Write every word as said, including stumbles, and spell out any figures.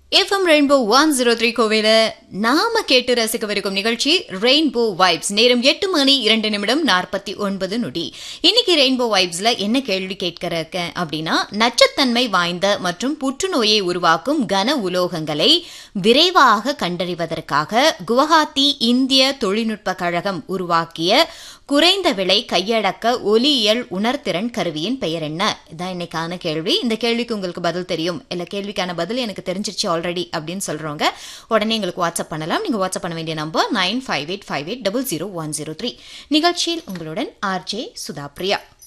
FM rainbow one zero three கோவில நாம கேட்டு ரசிக்கவிருக்கும் நிகழ்ச்சி ரெயின்போ வைப்ஸ். நேரம் எட்டு மணி இரண்டு நிமிடம் நாற்பத்தி ஒன்பது நொடி. இன்னைக்கு ரெயின்போ வைப்ஸ்ல என்ன கேள்வி கேட்க இருக்கேன் அப்படின்னா, நச்சுத்தன்மை வாய்ந்த மற்றும் புற்றுநோயை உருவாக்கும் கன உலோகங்களை விரைவாக கண்டறிவதற்காக குவஹாத்தி இந்திய தொழில்நுட்ப கழகம் உருவாக்கிய குறைந்த விலை கையடக்க ஒலியியல் உணர்திறன் கருவியின் பெயர் என்ன? இதான் இன்னைக்கான கேள்வி. இந்த கேள்விக்கு உங்களுக்கு பதில் தெரியும், இல்ல கேள்விக்கான பதில் எனக்கு தெரிஞ்சிருச்சு ஆல்ரெடி அப்படின்னு சொல்றவங்க உடனே எங்களுக்கு வாட்ஸ்அப் பண்ணலாம். நீங்க வாட்ஸ்அப் பண்ண வேண்டிய number nine five eight five eight double zero one zero three. நிகழ்ச்சியில் உங்களுடன் ஆர்ஜே சுதா பிரியா.